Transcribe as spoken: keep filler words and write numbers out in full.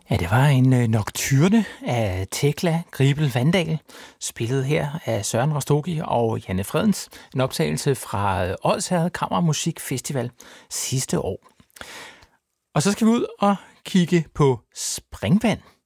Ja, det var en øh, nocturne af Tekla Gribel Vandal, spillet her af Søren Rastogi og Janne Fredens, en optagelse fra øh, Odsherred Kammermusikfestival sidste år. Og så skal vi ud og kigge på springvand.